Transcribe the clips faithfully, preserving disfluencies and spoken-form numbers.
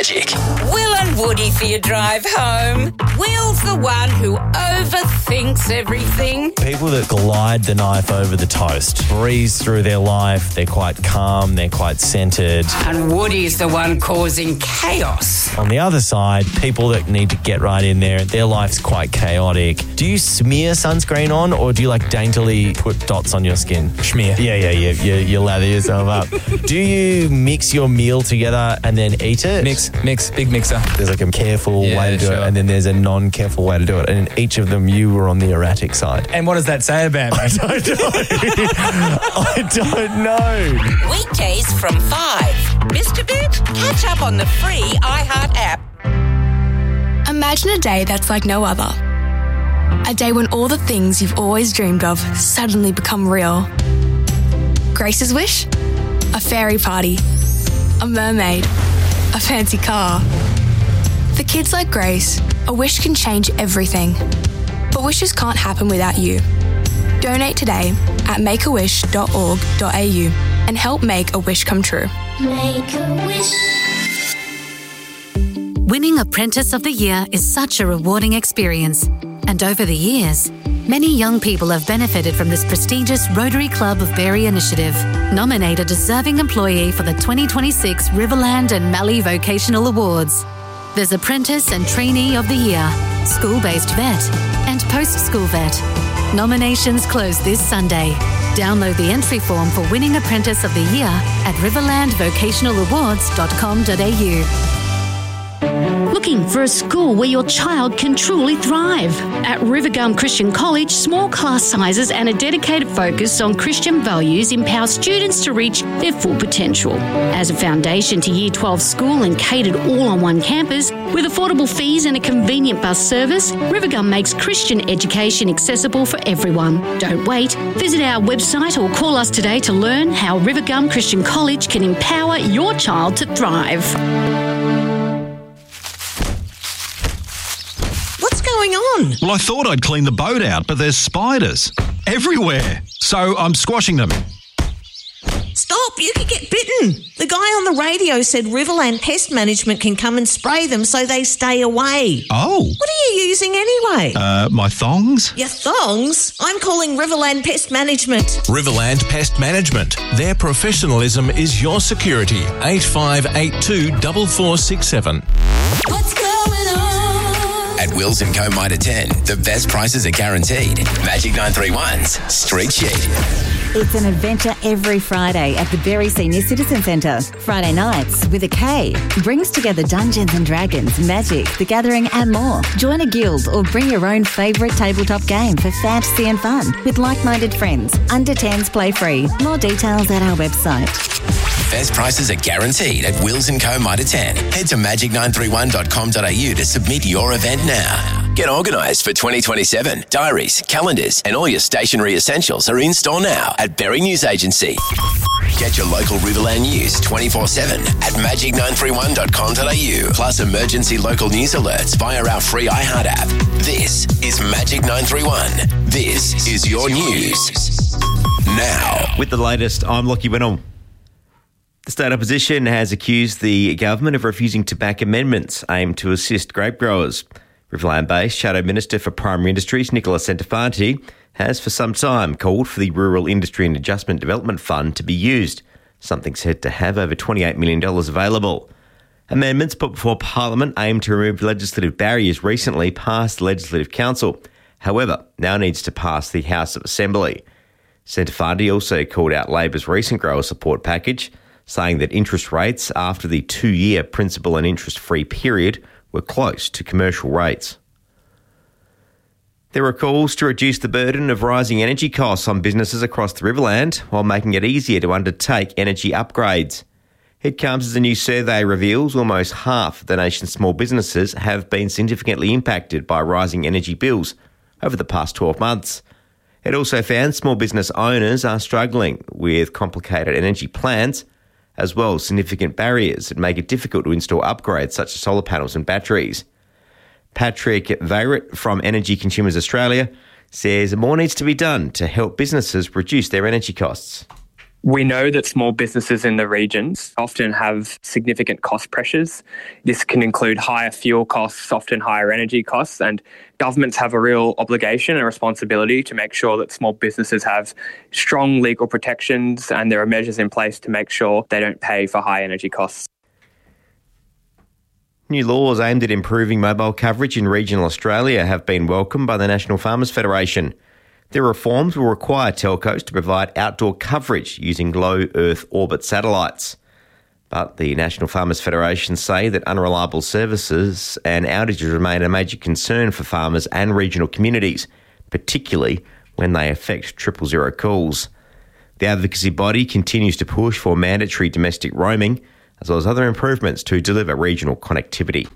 Magic. Will and Woody for your drive home. Will's the one who overthinks everything. People that glide the knife over the toast, breeze through their life, they're quite calm, they're quite centred. And Woody's the one causing chaos. On the other side, people that need to get right in there, their life's quite chaotic. Do you smear sunscreen on, or do you like daintily put dots on your skin? Schmear. Yeah, yeah, yeah, you, you lather yourself up. Do you mix your meal together and then eat it? Mix, mix, big mixer. There's like a careful Yeah, way to do sure. it, and then there's a non-careful way to do it. And in each of them, you were on the erratic side. And what does that say about me? I don't know. I don't know. Weekdays from five. Mister Bit, catch up on the free iHeart app. Imagine a day that's like no other. A day when all the things you've always dreamed of suddenly become real. Grace's wish? A fairy party. A mermaid. A fancy car. For kids like Grace, a wish can change everything. But wishes can't happen without you. Donate today at make a wish dot org dot a u and help make a wish come true. Make a wish. Winning Apprentice of the Year is such a rewarding experience. And over the years, many young people have benefited from this prestigious Rotary Club of Berry initiative. Nominate a deserving employee for the twenty twenty-six Riverland and Mallee Vocational Awards. There's Apprentice and Trainee of the Year, School-Based Vet, and Post-School Vet. Nominations close this Sunday. Download the entry form for Winning Apprentice of the Year at riverland vocational awards dot com dot a u. Looking for a school where your child can truly thrive? At Rivergum Christian College, small class sizes and a dedicated focus on Christian values empower students to reach their full potential. As a foundation to Year twelve school and catered all on one campus, with affordable fees and a convenient bus service, Rivergum makes Christian education accessible for everyone. Don't wait. Visit our website or call us today to learn how Rivergum Christian College can empower your child to thrive. On? Well, I thought I'd clean the boat out, but there's spiders everywhere. So I'm squashing them. Stop, you could get bitten. The guy on the radio said Riverland Pest Management can come and spray them so they stay away. Oh. What are you using anyway? Uh, my thongs? Your thongs? I'm calling Riverland Pest Management. Riverland Pest Management. Their professionalism is your security. eight five eight two four four six seven. What's going on? At Wills and Co. Mitre ten, the best prices are guaranteed. Magic nine three one's Street Sheet. It's an adventure every Friday at the Berry Senior Citizen Centre. Friday nights with a K brings together Dungeons and Dragons, Magic, The Gathering and more. Join a guild or bring your own favourite tabletop game for fantasy and fun with like-minded friends. Under tens play free. More details at our website. Best prices are guaranteed at Wills and Co. Mitre ten. Head to magic nine three one dot com dot a u to submit your event now. Get organised for twenty twenty-seven. Diaries, calendars and all your stationery essentials are in store now at Berry News Agency. Get your local Riverland news twenty-four seven at magic nine three one dot com dot a u. Plus emergency local news alerts via our free iHeart app. This is Magic nine three one. This is your news. Now. With the latest, I'm Lockie Winnell. The state opposition has accused the government of refusing to back amendments aimed to assist grape growers. Riverland-based Shadow Minister for Primary Industries, Nicola Centofanti, has for some time called for the Rural Industry and Adjustment Development Fund to be used, something said to have over twenty-eight million dollars available. Amendments put before Parliament aimed to remove legislative barriers recently passed the Legislative Council, however, now needs to pass the House of Assembly. Centofanti also called out Labor's recent grower support package, saying that interest rates after the two-year principal and interest-free period were close to commercial rates. There are calls to reduce the burden of rising energy costs on businesses across the Riverland while making it easier to undertake energy upgrades. It comes as a new survey reveals almost half of the nation's small businesses have been significantly impacted by rising energy bills over the past twelve months. It also found small business owners are struggling with complicated energy plans, as well as significant barriers that make it difficult to install upgrades such as solar panels and batteries. Patrick Veyrat from Energy Consumers Australia says more needs to be done to help businesses reduce their energy costs. We know that small businesses in the regions often have significant cost pressures. This can include higher fuel costs, often higher energy costs, and governments have a real obligation and responsibility to make sure that small businesses have strong legal protections and there are measures in place to make sure they don't pay for high energy costs. New laws aimed at improving mobile coverage in regional Australia have been welcomed by the National Farmers Federation. The reforms will require telcos to provide outdoor coverage using low Earth orbit satellites. But the National Farmers Federation say that unreliable services and outages remain a major concern for farmers and regional communities, particularly when they affect triple zero calls. The advocacy body continues to push for mandatory domestic roaming, as well as other improvements to deliver regional connectivity.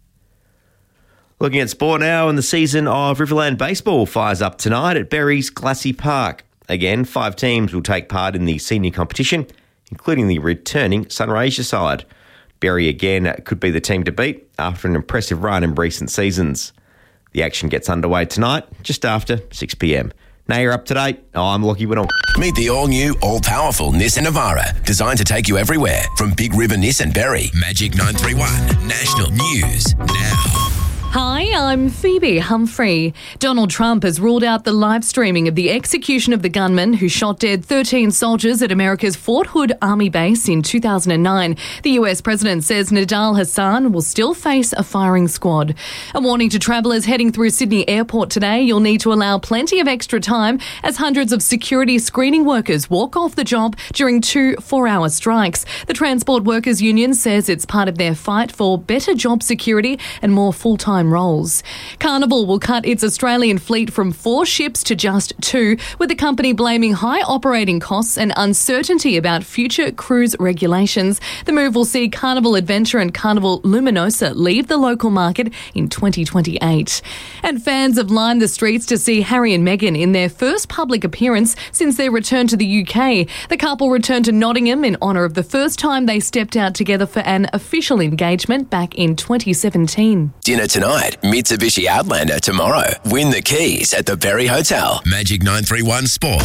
Looking at sport now, and the season of Riverland Baseball fires up tonight at Berry's Glassy Park. Again, five teams will take part in the senior competition, including the returning Sunraysia side. Berry again could be the team to beat after an impressive run in recent seasons. The action gets underway tonight, just after six p m. Now you're up to date. I'm Lockie Whittle. Meet the all-new, all-powerful Nissan Navara, designed to take you everywhere. From Big River Nissan Berry, Magic nine three one, National News Now. Hi, I'm Phoebe Humphrey. Donald Trump has ruled out the live streaming of the execution of the gunman who shot dead thirteen soldiers at America's Fort Hood Army base in two thousand nine. The U S president says Nidal Hassan will still face a firing squad. A warning to travellers heading through Sydney Airport today: you'll need to allow plenty of extra time as hundreds of security screening workers walk off the job during two four-hour strikes. The Transport Workers Union says it's part of their fight for better job security and more full-time roles. Carnival will cut its Australian fleet from four ships to just two, with the company blaming high operating costs and uncertainty about future cruise regulations. The move will see Carnival Adventure and Carnival Luminosa leave the local market in twenty twenty-eight. And fans have lined the streets to see Harry and Meghan in their first public appearance since their return to the U K. The couple returned to Nottingham in honour of the first time they stepped out together for an official engagement back in twenty seventeen. Dinner tonight, Mitsubishi Outlander tomorrow. Win the keys at the Berry Hotel. Magic nine three one Sport.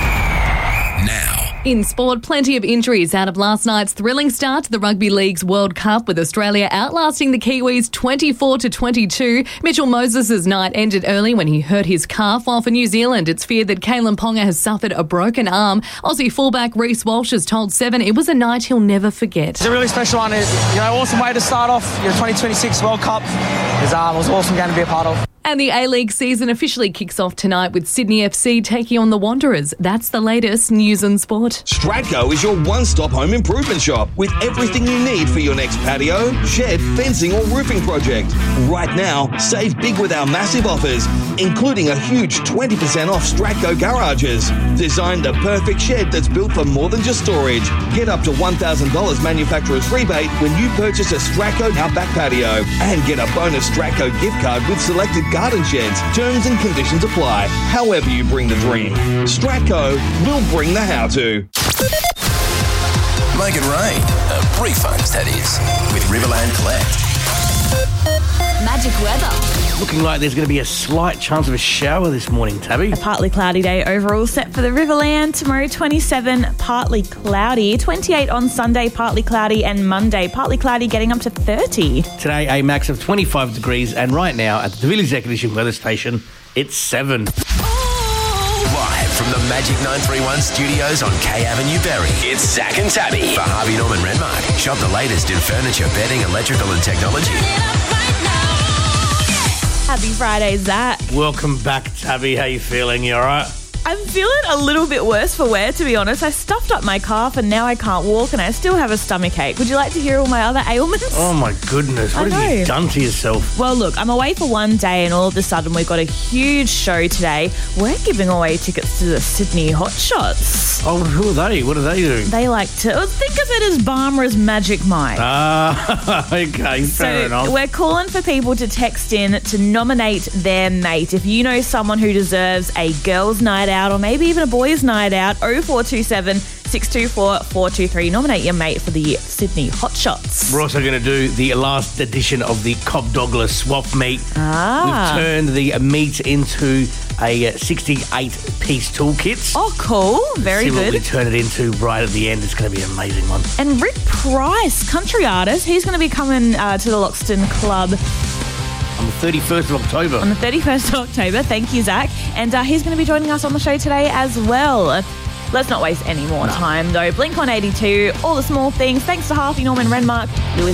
Now. In sport, plenty of injuries out of last night's thrilling start to the Rugby League's World Cup, with Australia outlasting the Kiwis twenty-four to twenty-two. Mitchell Moses' night ended early when he hurt his calf, while for New Zealand it's feared that Kalen Ponga has suffered a broken arm. Aussie fullback Reece Walsh has told Seven it was a night he'll never forget. It's a really special one. It's, you know, awesome way to start off your twenty twenty-six World Cup. It's, um, it was an awesome game to be a part of. And the A-League season officially kicks off tonight with Sydney F C taking on the Wanderers. That's the latest news and sport. Stratco is your one-stop home improvement shop with everything you need for your next patio, shed, fencing or roofing project. Right now, save big with our massive offers, including a huge twenty percent off Stratco garages. Design the perfect shed that's built for more than just storage. Get up to one thousand dollars manufacturer's rebate when you purchase a Stratco Outback patio. And get a bonus Stratco gift card with selected garden sheds. Terms and conditions apply. However you bring the dream, Stratco will bring the how-to. Make it rain. A refunds, that is. With Riverland Collect. Magic weather. Looking like there's going to be a slight chance of a shower this morning, Tabby. A partly cloudy day overall set for the Riverland. Tomorrow, twenty-seven, partly cloudy. twenty-eight on Sunday, partly cloudy. And Monday, partly cloudy, getting up to thirty. Today, a max of twenty-five degrees. And right now, at the Village Air Conditioning Weather Station, it's seven. Live from the Magic nine three one studios on K Avenue, Berry, it's Zach and Tabby for Harvey Norman Renmark. Shop the latest in furniture, bedding, electrical and technology. Happy Friday, Zach. Welcome back, Tabby. How you feeling? You all right? I'm feeling a little bit worse for wear, to be honest. I stuffed up my calf and now I can't walk and I still have a stomach ache. Would you like to hear all my other ailments? Oh, my goodness. What have you done to yourself? Well, look, I'm away for one day and all of a sudden we've got a huge show today. We're giving away tickets to the Sydney Hot Shots. Oh, who are they? What do they do? They like to... Think of it as Barbara's Magic Mike. Ah, okay, fair so enough. We're calling for people to text in to nominate their mate. If you know someone who deserves a girls' night out or maybe even a boys' night out, oh four two seven, six two four, four two three. Nominate your mate for the Sydney Hot Shots. We're also going to do the last edition of the Cobb Douglas swap meat. Ah. We've turned the meat into a sixty-eight piece toolkit. Oh, cool. Very See good. what we turn it into right at the end. It's going to be an amazing one. And Rick Price, country artist, he's going to be coming uh, to the Loxton Club On the thirty-first of October. on the thirty-first of October. Thank you, Zach. And uh, he's going to be joining us on the show today as well. Let's not waste any more time, though. Blink one eighty-two, all the small things. Thanks to Harvey Norman Renmark.